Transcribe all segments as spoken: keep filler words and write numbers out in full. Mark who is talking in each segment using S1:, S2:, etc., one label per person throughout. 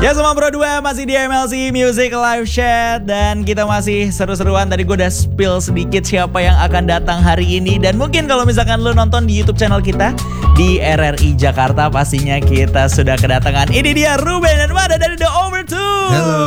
S1: Ya semua Bro dua masih di M L C Music Live Chat. Dan kita masih seru-seruan. Tadi gue udah spill sedikit siapa yang akan datang hari ini. Dan mungkin kalau misalkan lu nonton di YouTube channel kita di R R I Jakarta, pastinya kita sudah kedatangan. Ini dia Ruben dan Mada dari The Overtones.
S2: Halo.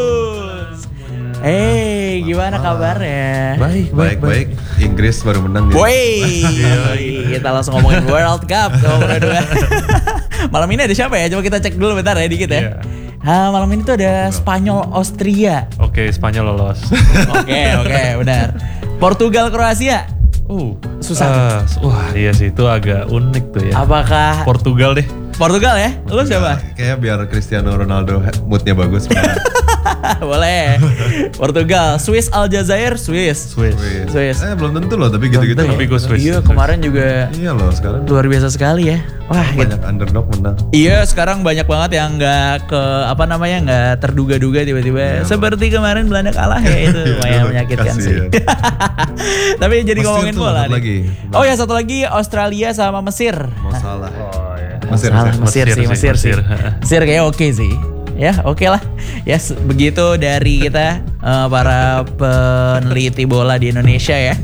S1: Hey, gimana kabarnya?
S2: Baik, baik, baik. Inggris baru menang ya.
S1: Woi, kita langsung ngomongin World Cup Bro dua. Malam ini ada siapa ya? Coba kita cek dulu bentar ya dikit ya.
S3: Yeah.
S1: Ha, malam ini tuh ada Spanyol Austria.
S3: Oke, Spanyol lolos.
S1: Oke, oke, benar. Portugal Kroasia.
S3: Uh,
S1: Susah.
S3: Uh, wah, iya sih itu agak unik tuh ya.
S1: Apakah
S3: Portugal deh.
S1: Portugal ya? Lu siapa?
S2: Kayaknya biar Cristiano Ronaldo moodnya bagus.
S1: Boleh. Portugal, Swiss Aljazair, Swiss.
S3: Swiss.
S1: Swiss.
S2: Eh belum tentu loh, tapi gitu-gitu.
S3: Tapi gue Swiss.
S1: Iya, kemarin juga
S2: Iya loh sekarang.
S1: luar biasa sekali ya. Wah, gitu.
S2: Banyak underdog menang.
S1: Iya, sekarang banyak banget yang nggak ke apa namanya nggak terduga-duga tiba-tiba.
S2: Iya,
S1: Seperti kemarin Belanda kalah ya itu lumayan menyakitkan sih.
S2: Kasian.
S1: Tapi jadi
S2: Mesir
S1: ngomongin
S2: tuh,
S1: bola
S2: satu
S1: nih.
S2: lagi.
S1: Oh ya satu lagi Australia sama Mesir.
S2: Mau salah.
S3: Oh iya.
S2: Mesir,
S1: Salah,
S2: Mesir.
S1: Mesir, sih, Mesir, sih. Mesir kayak oke sih. Ya oke lah. Ya yes, begitu dari kita uh, para peneliti bola di Indonesia ya.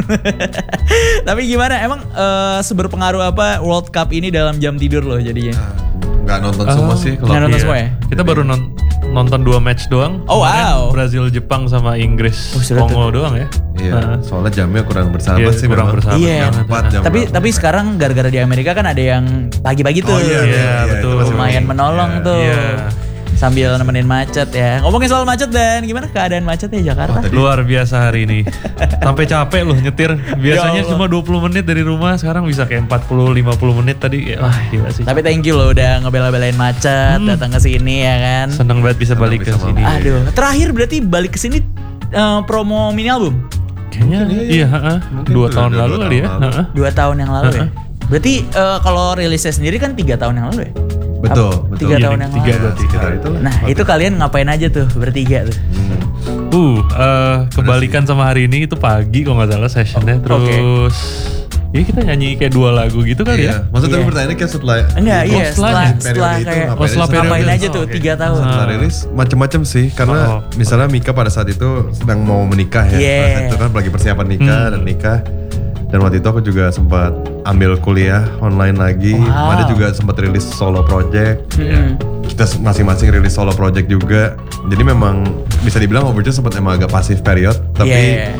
S1: Tapi gimana? Emang uh, seberpengaruh apa World Cup ini dalam jam tidur loh jadinya?
S2: Nggak nonton semua sih kalau
S1: Nggak nonton
S3: Iya.
S1: semua ya?
S3: Kita baru non- nonton dua match doang.
S1: Oh,
S3: Kemarin
S1: wow.
S3: Brazil Jepang sama Inggris
S1: Oh, sudah
S3: Kongo doang ya.
S2: Iya,
S3: Nah,
S2: soalnya jamnya kurang bersahabat
S3: Iya,
S2: sih
S3: kurang
S2: memang.
S3: bersahabat
S1: Iya.
S3: banget.
S2: Empat jam
S1: Tapi
S2: berapa?
S1: tapi sekarang gara-gara di Amerika kan ada yang pagi-pagi tuh.
S2: Oh iya,
S3: Iya,
S2: iya,
S3: betul.
S2: itu masih
S1: Lumayan
S2: bagus.
S1: menolong
S2: Iya.
S1: tuh.
S3: Iya.
S1: Sambil nemenin macet ya. Ngomongin soal macet dan gimana keadaan macetnya di Jakarta?
S2: Oh, tadi-
S3: Luar biasa hari ini. Sampai capek loh nyetir. Biasanya
S1: Ya Allah.
S3: cuma dua puluh menit dari rumah, sekarang bisa kayak empat puluh lima puluh menit tadi. Ya, wah, gila sih.
S1: Tapi thank you loh udah ngebela-belain macet,
S3: Hmm.
S1: datang ke sini ya kan.
S3: Seneng banget bisa
S2: Seneng
S3: balik ke
S2: bisa
S3: sini.
S2: mampir.
S1: Aduh, terakhir berarti balik ke sini eh, promo mini album
S3: Kayaknya
S2: Mungkin iya,
S3: iya,
S2: iya.
S3: heeh.
S2: Mungkin
S3: dua
S2: udah
S3: tahun
S2: dua
S3: lalu
S2: tahun
S3: kali ya.
S2: lalu.
S3: Heeh.
S1: dua tahun yang lalu ya.
S3: Uh-uh.
S1: Berarti eh, kalau rilisnya sendiri kan tiga tahun yang lalu ya.
S2: Betul,
S1: Apa?
S2: betul.
S1: Tiga
S3: Iya,
S1: tahun
S3: nih,
S1: yang
S3: tiga
S1: lalu.
S3: berarti.
S2: Sekitar itu lah.
S1: Nah itu kalian ngapain aja tuh bertiga tuh?
S2: Hmm.
S3: Uh, eh, kebalikan sama hari ini itu pagi kalau nggak salah sessionnya.
S1: Oh, oke.
S3: Terus ya kita nyanyi kayak dua lagu gitu kali
S2: Iya,
S3: ya.
S2: maksudnya
S1: Iya.
S2: tapi pertanyaannya kayak setelah
S1: Enggak,
S3: Oh,
S1: iya setelah
S3: setelahnya.
S1: setelah
S2: Periode itu
S1: kayak
S2: ngapain
S3: Oh, setelah
S2: aja?
S3: periode
S1: ngapain
S3: itu.
S1: aja tuh
S3: Oke.
S1: tiga tahun.
S2: Setelah rilis macem-macem sih karena
S3: Oh,
S2: misalnya Mika pada saat itu sedang mau menikah ya.
S1: Yeah.
S2: Pada saat itu kan lagi persiapan nikah
S3: Hmm.
S2: dan nikah. Dan waktu itu aku juga sempat ambil kuliah online lagi.
S1: Wow.
S2: Ada juga sempat rilis solo project.
S1: Hmm.
S2: Kita masing-masing rilis solo project juga. Jadi memang bisa dibilang Overture sempat emang agak pasif period. Tapi
S1: Yeah.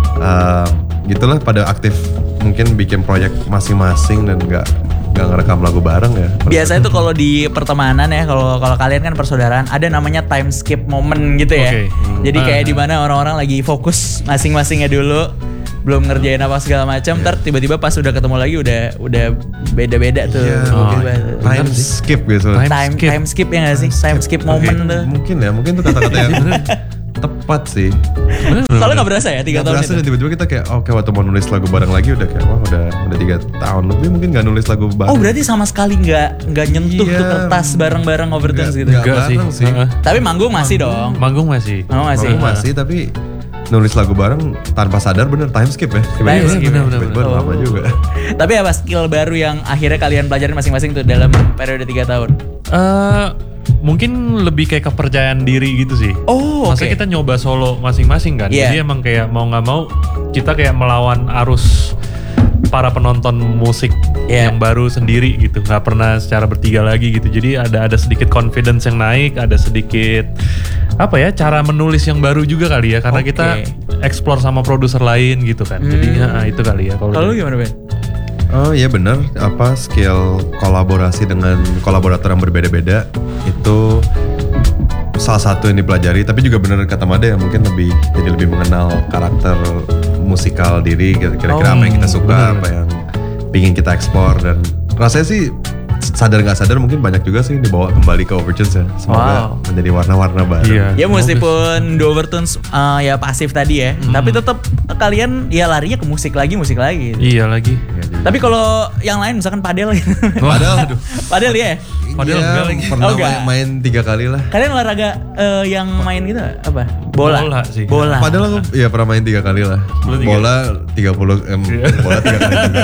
S2: uh, gitulah pada aktif mungkin bikin project masing-masing dan nggak nggak ngerekam lagu bareng ya.
S1: Biasanya tuh kalau di pertemanan ya, kalau kalau kalian kan persaudaraan, ada namanya time skip moment gitu ya.
S3: Oke. Hmm.
S1: Jadi kayak
S3: Ah.
S1: di mana orang-orang lagi fokus masing-masingnya dulu, belum ngerjain apa segala macam, ntar tiba-tiba pas udah ketemu lagi udah udah beda-beda tuh.
S2: Iya,
S3: Oh,
S1: Tiba-tiba
S3: iya.
S1: tuh.
S2: Time skip gitu.
S3: Time
S1: time
S3: skip.
S1: time skip ya nggak sih? Time skip moment tuh.
S2: Mungkin ya, mungkin itu kata-kata yang tepat sih.
S1: Soalnya nggak berasa ya tiga
S2: Gak
S1: tahun
S2: berasa
S1: itu.
S2: dan tiba-tiba kita kayak oke waktu mau nulis lagu bareng lagi udah kayak wah udah udah tiga tahun lebih mungkin gak nulis lagu bareng.
S1: Oh berarti sama sekali nggak nggak nyentuh
S2: Iya.
S1: tuh kertas bareng-bareng Overtones
S2: Nggak-
S1: gitu.
S2: nggak
S3: Enggak sih.
S2: bareng sih.
S3: Heeh.
S1: Tapi manggung masih dong.
S3: Manggung masih.
S1: Manggung masih.
S2: Aku masih tapi nulis lagu bareng tanpa sadar bener time skip ya.
S1: Time skip.
S3: bener, bener,
S2: Tiba-tiba
S1: bener.
S2: lama
S1: Oh.
S2: juga.
S1: Tapi apa skill baru yang akhirnya kalian pelajarin masing-masing tuh dalam periode tiga tahun?
S3: Eh, mungkin lebih kayak kepercayaan diri gitu sih.
S1: Oh,
S3: Maksudnya
S1: oke.
S3: kita nyoba solo masing-masing kan.
S1: Iya.
S3: Jadi emang kayak mau nggak mau kita kayak melawan arus para penonton musik
S1: Iya.
S3: yang baru sendiri gitu. Nggak pernah secara bertiga lagi gitu. Jadi ada ada sedikit confidence yang naik, ada sedikit apa ya cara menulis yang baru juga kali ya. Karena
S1: Oke.
S3: kita explore sama produser lain gitu kan. Jadi
S1: Hmm.
S3: ya, itu kali ya.
S1: Kalau lu gimana Ben?
S2: Oh iya bener, apa skill kolaborasi dengan kolaborator yang berbeda-beda itu salah satu yang dipelajari. Tapi juga bener kata Made ya mungkin lebih jadi lebih mengenal karakter musikal diri, kira-kira
S1: Oh,
S2: apa yang kita suka,
S3: bener.
S2: apa yang pingin kita ekspor dan rasanya sih sadar nggak sadar mungkin banyak juga sih yang dibawa kembali ke Overtones ya. Semoga
S1: Wow.
S2: menjadi warna-warna baru.
S3: Iya.
S1: Ya
S3: bagus.
S1: meskipun The Overtones uh, ya pasif tadi ya, tapi tetap kalian ya larinya ke musik lagi, musik lagi.
S3: Iya lagi.
S2: Ya, jadi-
S1: Tapi kalau yang lain misalkan padel gitu.
S2: Padahal aduh,
S1: Padel ya.
S3: Padahal
S2: ya,
S3: enggak lagi.
S2: pernah
S1: Oh, enggak.
S2: main, main tiga kali lah.
S1: Kalian olahraga eh, yang main gitu apa? Bola.
S3: Bola sih.
S1: Bola.
S2: Padahal aku ya pernah main tiga kali lah.
S3: Lu tiga?
S2: Bola tiga puluh em, bola tiga kali juga.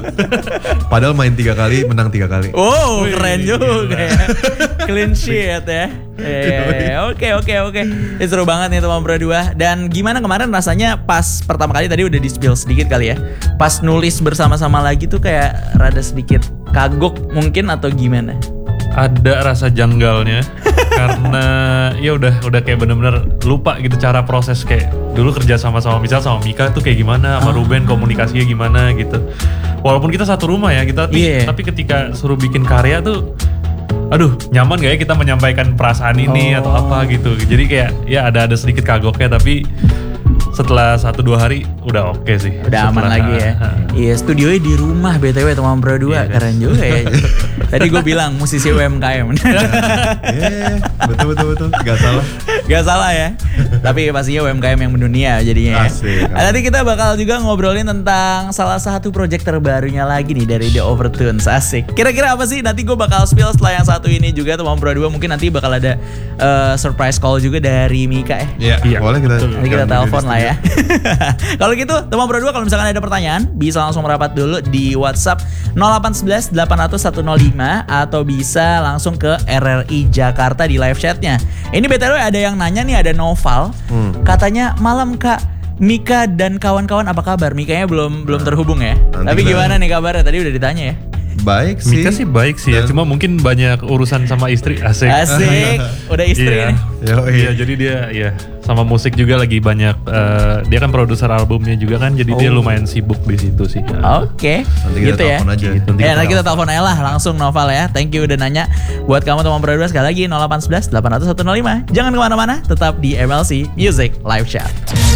S2: Padahal main tiga kali, menang tiga kali.
S1: Oh,
S3: Wih,
S1: keren
S3: gila.
S1: juga ya. Clean sheet ya. Eh, Oke, oke, oke. Ini seru banget nih teman berdua. Dan gimana kemarin rasanya pas pertama kali tadi udah di-spill sedikit kali ya. Pas nulis bersama-sama lagi tuh kayak rada sedikit kagok mungkin atau gimana?
S3: Ada rasa janggalnya karena ya udah udah kayak bener-bener lupa gitu cara proses kayak dulu kerja sama-sama misal sama Mika tuh kayak gimana sama Ruben komunikasinya gimana gitu. Walaupun kita satu rumah ya kita tapi,
S1: Iya.
S3: tapi ketika suruh bikin karya tuh aduh nyaman gak ya kita menyampaikan perasaan ini
S1: Oh.
S3: atau apa gitu. Jadi kayak ya ada ada sedikit kagoknya tapi setelah satu dua hari udah oke sih.
S1: Udah aman
S3: Setelah-
S1: lagi ya. Iya, studionya di rumah B T W teman berdua.
S3: Iya,
S1: Keren juga ya. Tadi gue bilang musisi U M K M.
S2: Iya, betul betul betul, nggak salah.
S1: Gak salah ya. Tapi pastinya U M K M yang mendunia jadinya ya.
S2: Asik.
S1: Nah, nanti kita bakal juga ngobrolin tentang salah satu project terbarunya lagi nih dari The Overtones. Asik. Kira-kira apa sih? Nanti gue bakal spill setelah yang satu ini juga teman berdua. Mungkin nanti bakal ada eh, surprise call juga dari Mika ya.
S2: Iya,
S3: Iya,
S2: boleh kita.
S3: betul.
S1: Nanti kita
S2: gabung
S1: telepon
S2: di
S1: lah ya. Kalau gitu, teman berdua kalau misalkan ada pertanyaan, bisa langsung merapat dulu di WhatsApp nol delapan satu satu delapan nol nol satu nol lima atau bisa langsung ke R R I Jakarta di live chatnya. Ini B T W ada yang nanya nih, ada Noval.
S2: Hmm.
S1: Katanya malam Kak, Mika dan kawan-kawan apa kabar? Mikanya belum belum terhubung ya.
S2: Nanti
S1: Tapi
S2: kita-
S1: gimana nih kabarnya? Tadi udah ditanya ya.
S2: Baik sih.
S3: Mika sih baik sih ya,
S2: Dan-
S3: cuma mungkin banyak urusan sama istri asik.
S1: Asik, udah istri
S3: Iya.
S1: nih.
S2: Yoi.
S3: Iya, jadi dia ya sama musik juga lagi banyak. eh, dia kan produser albumnya juga kan, jadi dia
S1: Oh.
S3: lumayan sibuk di situ sih.
S1: Oke,
S2: Nanti kita
S1: gitu ya.
S2: telepon aja.
S3: Gitu. Nanti
S1: Ya,
S3: kita
S1: nanti kita
S3: telepon.
S1: telepon aja lah langsung Noval ya. Thank you udah nanya. Buat kamu teman berdua sekali lagi nol delapan satu satu delapan nol nol satu nol lima. Jangan kemana-mana, tetap di M L C Music Live Chat.